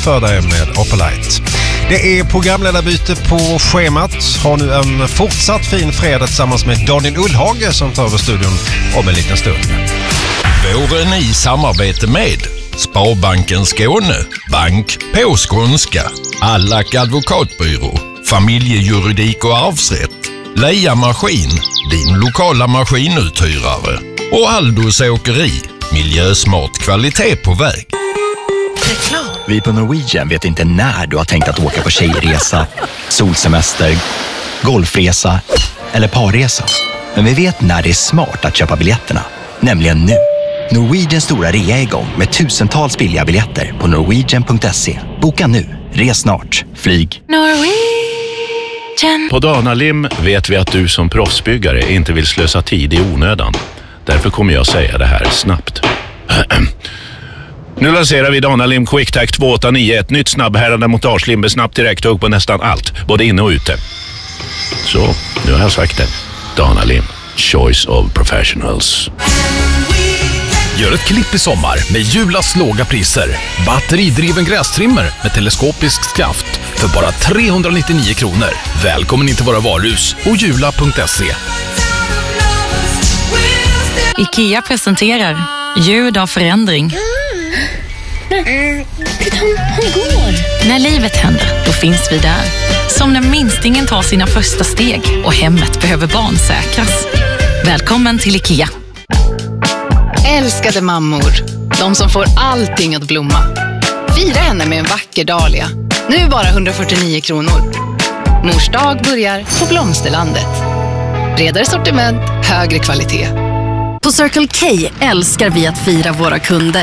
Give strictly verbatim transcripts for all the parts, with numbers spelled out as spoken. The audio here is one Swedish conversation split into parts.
för dig med Opelite. Det är programledarbyte på schemat. Har nu en fortsatt fin fredag tillsammans med Daniel Ullhage som tar över studion om en liten stund. Våren i samarbete med Sparbanken Skåne, bank på skånska, Allack advokatbyrå, familjejuridik och arvsrätt, Leia Maskin, din lokala maskinuthyrare och Aldos åkeri, miljösmart kvalitet på väg. Reklam. Vi på Norwegian vet inte när du har tänkt att åka på tjejresa, solsemester, golfresa eller parresa. Men vi vet när det är smart att köpa biljetterna, nämligen nu. Norwegians stora rea är igång med tusentals billiga biljetter på norwegian punkt se. Boka nu, res snart, flyg. Norwegian. På Danalim vet vi att du som proffsbyggare inte vill slösa tid i onödan. Därför kommer jag säga det här snabbt. Nu lanserar vi Danalim QuickTac två åtta nio, ett nytt snabbhärande montagelim med snabbt direkthugg på nästan allt, både inne och ute. Så, nu har jag sagt det. Danalim, choice of professionals. Gör ett klipp i sommar med Julas låga priser. Batteridriven grästrimmer med teleskopisk skaft för bara trehundranittionio kronor. Välkommen in till våra varuhus och jula punkt se. IKEA presenterar ljud av förändring. Han går. När livet händer, då finns vi där. Som när minstingen tar sina första steg och hemmet behöver barnsäkras. Välkommen till IKEA. Älskade mammor, de som får allting att blomma. Fira henne med en vacker dahlia. Nu bara hundrafyrtionio kronor. Mors dag börjar på Blomsterlandet. Bredare sortiment, högre kvalitet. På Circle K älskar vi att fira våra kunder.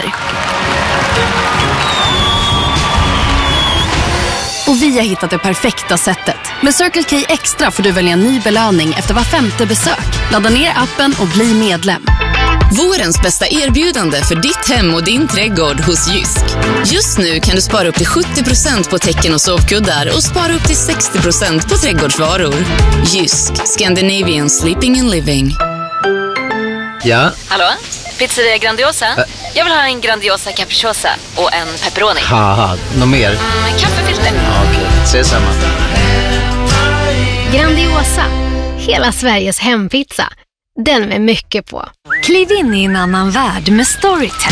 Och vi har hittat det perfekta sättet. Med Circle K Extra får du välja en ny belöning efter var femte besök. Ladda ner appen och bli medlem. Vårens bästa erbjudande för ditt hem och din trädgård hos Jysk. Just nu kan du spara upp till sjuttio procent på täcken och sovkuddar och spara upp till sextio procent på trädgårdsvaror. Jysk, Scandinavian Sleeping and Living. Ja? Hallå? Pizzeria Grandiosa? Ä Jag vill ha en Grandiosa capriciosa och en pepperoni. Haha, något mer? Mm, kaffefilter. Ja, okej, okay. Ses samma. Grandiosa, hela Sveriges hempizza. Den med mycket på. Kliv in i en annan värld med Storytel.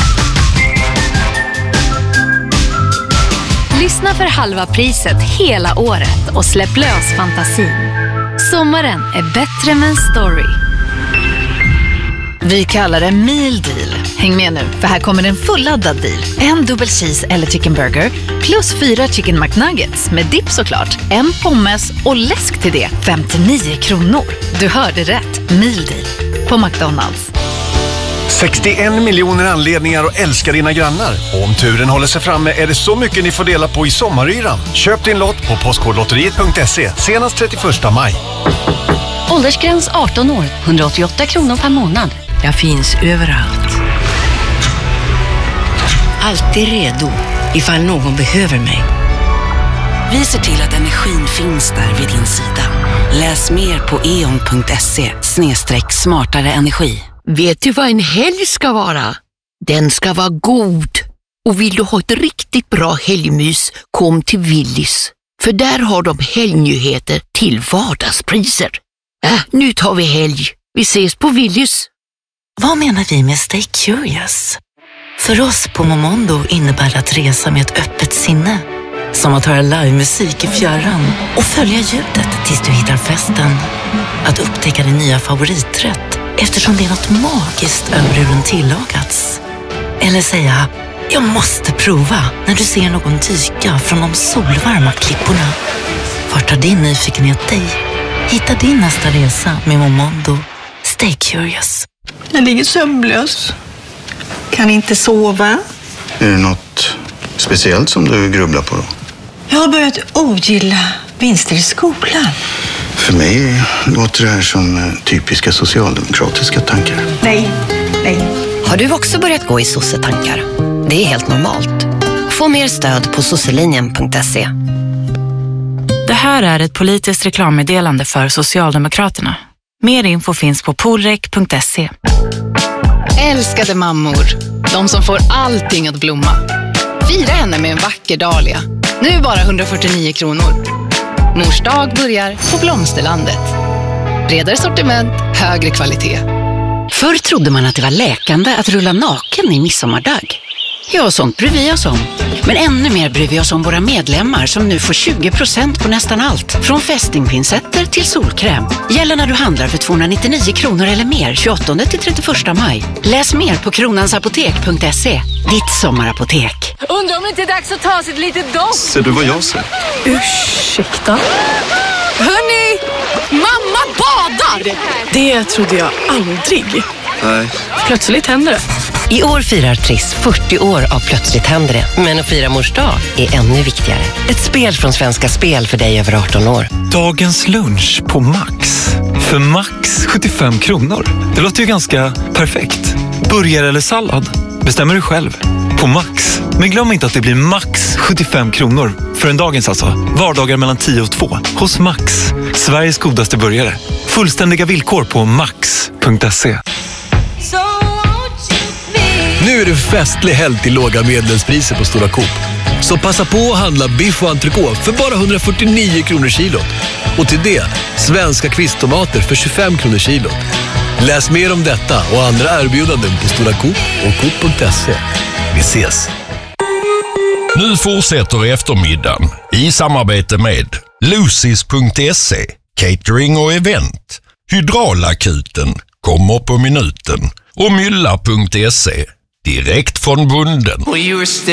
Lyssna för halva priset hela året och släpp lös fantasin. Sommaren är bättre med en story. Vi kallar det Meal Deal. Häng med nu, för här kommer en fulladdad deal. En dubbel cheese eller chicken burger plus fyra chicken McNuggets med dipp såklart. En pommes och läsk till det. femtionio kronor. Du hörde rätt. Meal Deal på McDonalds. sextioen miljoner anledningar att älska dina grannar. Och om turen håller sig framme är det så mycket ni får dela på i sommaryran. Köp din lott på postkodlotteriet punkt se senast trettioförsta maj. Åldersgräns arton år, hundraåttioåtta kronor per månad. Jag finns överallt. Alltid redo ifall någon behöver mig. Vi ser till att energin finns där vid din sida. Läs mer på e o n punkt se snedstreck smartare energi. Vet du vad en helg ska vara? Den ska vara god. Och vill du ha ett riktigt bra helgmys, kom till Willys. För där har de helgnyheter till vardagspriser. Äh, nu tar vi helg. Vi ses på Willys. Vad menar vi med Stay Curious? För oss på Momondo innebär det att resa med ett öppet sinne. Som att höra livemusik i fjärran och följa ljudet tills du hittar festen. Att upptäcka din nya favoriträtt eftersom det är något magiskt över hur den tillagats. Eller säga, jag måste prova när du ser någon dyka från de solvarma klipporna. Vart tar din nyfikenhet dig? Hitta din nästa resa med Momondo. Stay curious. Jag ligger sömnlös. Kan inte sova. Är det något speciellt som du grubblar på då? Jag har börjat ogilla vinster i skolan. För mig låter det här som typiska socialdemokratiska tankar. Nej, nej. Har du också börjat gå i sossetankar? Det är helt normalt. Få mer stöd på sosselinjen punkt se. Det här är ett politiskt reklammeddelande för Socialdemokraterna. Mer info finns på polrek punkt se. Älskade mammor, de som får allting att blomma. Fira henne med en vacker dahlia. Nu bara hundrafyrtionio kronor. Mors dag börjar på Blomsterlandet. Bredare sortiment, högre kvalitet. Förr trodde man att det var läkande att rulla naken i midsommardag. Ja, sånt bryr vi oss om. Men ännu mer bryr vi oss om våra medlemmar som nu får tjugo procent på nästan allt. Från fästingpinsetter till solkräm. Gäller när du handlar för tvåhundranittionio kronor eller mer tjugoåttonde till trettioförsta maj. Läs mer på kronansapotek punkt se. Ditt sommarapotek. Undrar om det inte är dags att ta sig ett litet dopp. Ser du vad jag ser? Ursäkta. Hörni, mamma badar! Det trodde jag aldrig. Nej. Plötsligt händer det. I år firar Triss fyrtio år av Plötsligt händer det. Men att fira mors dag är ännu viktigare. Ett spel från Svenska Spel för dig över arton år. Dagens lunch på Max. För max sjuttiofem kronor. Det låter ju ganska perfekt. Burgare eller sallad? Bestämmer du själv. På Max. Men glöm inte att det blir max sjuttiofem kronor. För en dagens alltså. Vardagar mellan tio och två. Hos Max. Sveriges godaste burgare. Fullständiga villkor på max punkt se. Nu är det festlig helg till låga medlemspriser på Stora Coop. Så passa på att handla biff och entrecote för bara hundrafyrtionio kronor kilot. Och till det, svenska kvisttomater för tjugofem kronor kilot. Läs mer om detta och andra erbjudanden på Stora Coop och coop punkt se. Vi ses! Nu fortsätter eftermiddagen i samarbete med Lucis punkt se, catering och event, Hydraulakuten, kommer på minuten och Mylla punkt se, direkt från bunden.